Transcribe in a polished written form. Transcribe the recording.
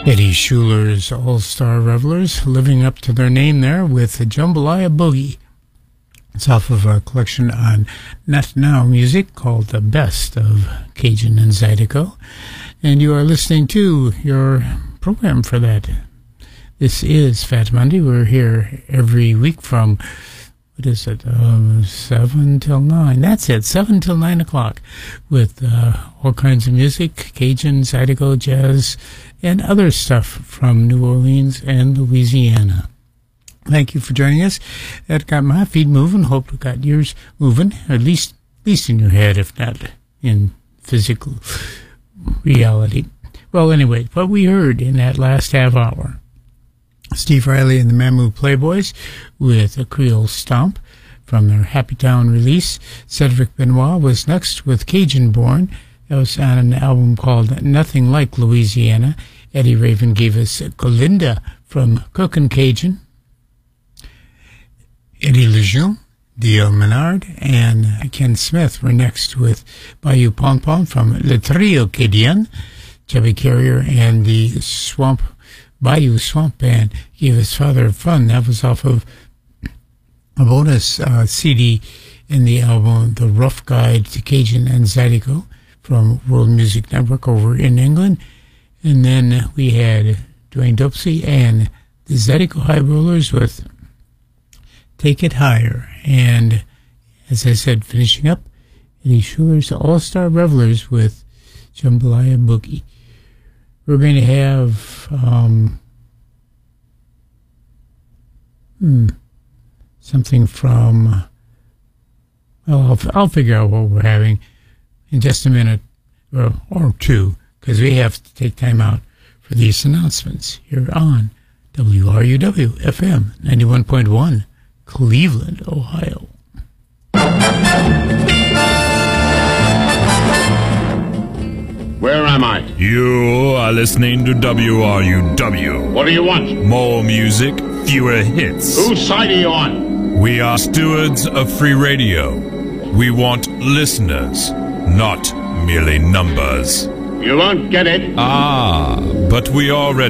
Eddie Schuler's All-Star Revelers, living up to their name there with the Jambalaya Boogie. It's off of a collection on Not Now Music called The Best of Cajun and Zydeco. And you are listening to your program for that. This is Fat Monday. We're here every week from, 7 till 9. That's it, 7 till 9 o'clock with all kinds of music, Cajun, Zydeco, jazz, and other stuff from New Orleans and Louisiana. Thank you for joining us. That got my feet moving. Hope it got yours moving, at least in your head, if not in physical reality. Well, anyway, what we heard in that last half hour, Steve Riley and the Mamou Playboys with a Creole Stomp from their Happy Town release. Cedric Benoit was next with Cajun Born. That was on an album called Nothing Like Louisiana. Eddie Raven gave us Colinda from Cookin' Cajun. Eddie Lejeune, D.L. Menard, and Ken Smith were next with Bayou Pon Pon from Le Trio Cajun. Chubby Carrier and the Bayou Swamp Band gave us Father of Fun. That was off of a bonus CD in the album The Rough Guide to Cajun and Zydeco from World Music Network over in England. And then we had Dwayne Dopsy and the Zydeco High Rollers with Take It Higher. And as I said, finishing up, Eddie Schuler's All-Star Revelers with Jambalaya Boogie. We're going to have something from, well, I'll figure out what we're having in just a minute or two, because we have to take time out for these announcements here on WRUW-FM 91.1, Cleveland, Ohio. Where am I? You are listening to WRUW. What do you want? More music, fewer hits. Whose side are you on? We are stewards of free radio. We want listeners, not merely numbers. You won't get it. But we already